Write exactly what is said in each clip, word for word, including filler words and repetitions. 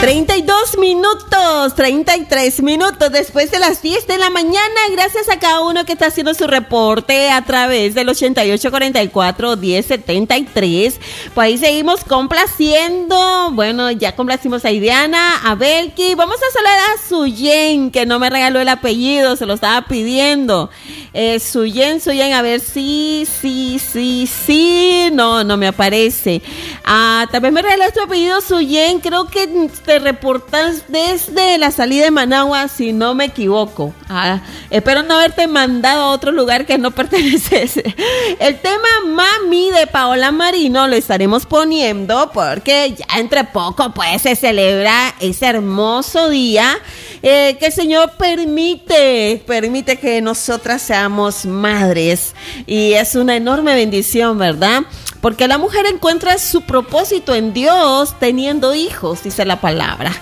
treinta y dos minutos, treinta y tres minutos después de las diez de la mañana. Gracias a cada uno que está haciendo su reporte a través del ochenta y ocho cuarenta y cuatro diez setenta y tres. Pues ahí seguimos complaciendo. Bueno, ya complacimos a Idiana, a Belki. Vamos a saludar a Suyen, que no me regaló el apellido, se lo estaba pidiendo. Eh, Suyen, Suyen, a ver si, sí, sí, sí. No, no me aparece. Ah, también me regaló tu apellido, Suyen. Creo que te reportas desde la salida de Managua, si no me equivoco. Ah, espero no haberte mandado a otro lugar que no perteneces. El tema Mami de Paola Marino lo estaremos poniendo porque ya entre poco pues se celebra ese hermoso día eh, que el Señor permite, permite que nosotras seamos madres, y es una enorme bendición, ¿verdad? Porque la mujer encuentra su propósito en Dios teniendo hijos, dice la palabra.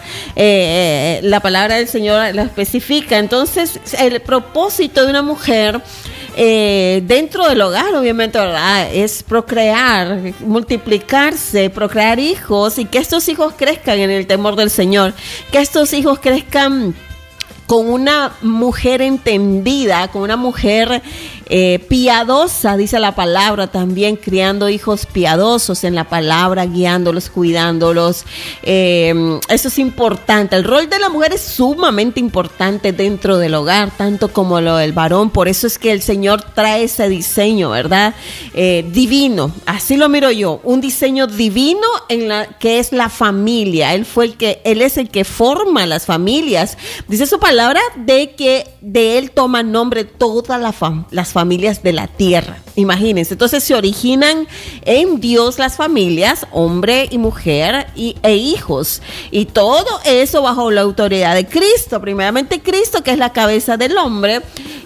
Eh, la palabra del Señor la especifica. Entonces, el propósito de una mujer eh, dentro del hogar, obviamente, ¿verdad?, es procrear, multiplicarse, procrear hijos, y que estos hijos crezcan en el temor del Señor. Que estos hijos crezcan con una mujer entendida, con una mujer eh, piadosa, dice la palabra también, criando hijos piadosos en la palabra, guiándolos, cuidándolos. Eh, eso es importante. El rol de la mujer es sumamente importante dentro del hogar, tanto como lo del varón. Por eso es que el Señor trae ese diseño, ¿verdad? Eh, divino, así lo miro yo, un diseño divino en la que es la familia. Él fue el que, él es el que forma las familias. Dice su palabra de que de él toma nombre todas la fam- las familias de la tierra. Imagínense, entonces se originan en Dios las familias, hombre y mujer y, e hijos, y todo eso bajo la autoridad de Cristo. Primeramente Cristo, que es la cabeza del hombre,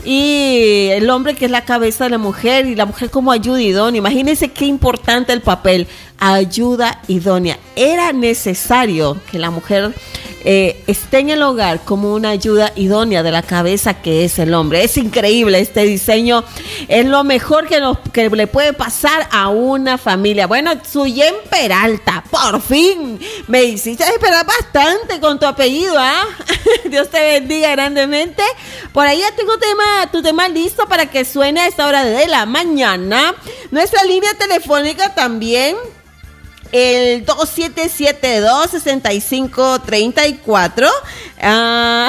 y el hombre, que es la cabeza de la mujer, y la mujer como ayuda idónea. Imagínense qué importante el papel, ayuda idónea. Era necesario que la mujer eh, esté en el hogar como una ayuda idónea de la cabeza, que es el hombre. Es increíble este diseño, es lo mejor que, nos, que le puede pasar a una familia. Bueno, Suyen Peralta, por fin me hiciste esperar bastante con tu apellido, ¿ah? ¿eh? Dios te bendiga grandemente. Por ahí ya tengo tema, tu tema listo para que suene a esta hora de la mañana. Nuestra línea telefónica también, el dos siete siete dos, seis cinco tres cuatro. Uh,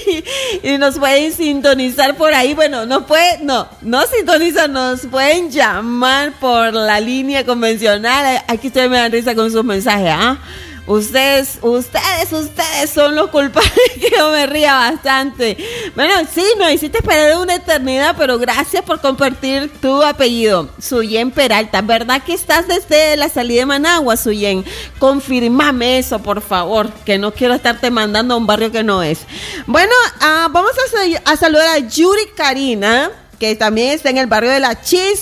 y nos pueden sintonizar por ahí. Bueno, no puede, no, no sintonizan, nos pueden llamar por la línea convencional. Aquí ustedes me dan risa con sus mensajes, ¿ah? ¿eh? Ustedes, ustedes, ustedes son los culpables que yo me ría bastante. Bueno, sí, nos hiciste esperar una eternidad, pero gracias por compartir tu apellido, Suyen Peralta. ¿Verdad que estás desde la salida de Managua, Suyen? Confírmame eso, por favor, que no quiero estarte mandando a un barrio que no es. Bueno, uh, vamos a, a saludar a Yuri Karina, que también está en el barrio de La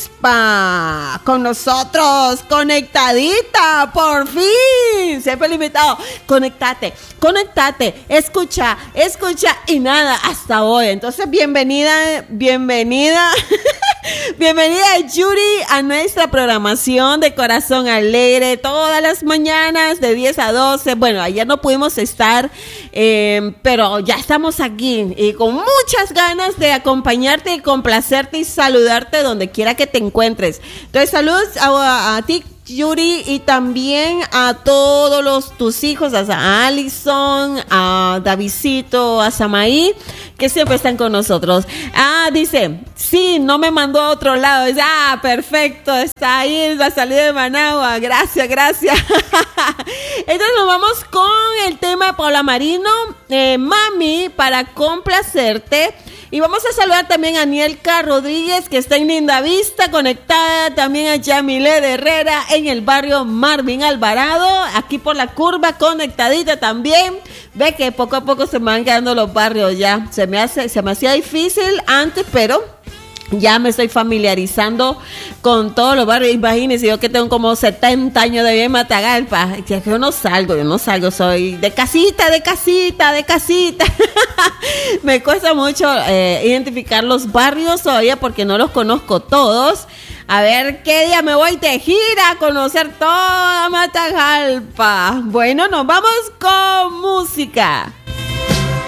Chispa, con nosotros, conectadita, por fin, siempre limitado, conectate, conectate, escucha, escucha, y nada, hasta hoy. Entonces, bienvenida, bienvenida, bienvenida Yuri a nuestra programación de Corazón Alegre, todas las mañanas de diez a doce, bueno, ayer no pudimos estar, eh, pero ya estamos aquí, y con muchas ganas de acompañarte y complacer y saludarte donde quiera que te encuentres. Entonces, saludos a, a ti, Yuri, y también a todos los tus hijos, a Alison, a Davidcito, a Samaí, que siempre están con nosotros. Ah, dice, sí, no me mandó a otro lado. Dice, ah, perfecto, está ahí, es la salida de Managua. Gracias, gracias. Entonces nos vamos con el tema de Paola Marino, eh, Mami, para complacerte. Y vamos a saludar también a Anielka Rodríguez, que está en Lindavista, conectada. También a Yamile de Herrera en el barrio Marvin Alvarado, aquí por la curva, conectadita también. Ve que poco a poco se me van quedando los barrios ya. Se me hace, se me hacía difícil antes, pero ya me estoy familiarizando con todos los barrios. Imagínense, yo que tengo como setenta años de vida en Matagalpa, yo no salgo, yo no salgo, soy de casita, de casita, de casita. Me cuesta mucho eh, identificar los barrios todavía porque no los conozco todos. A ver qué día me voy de gira a conocer toda Matagalpa. Bueno, nos vamos con música. música.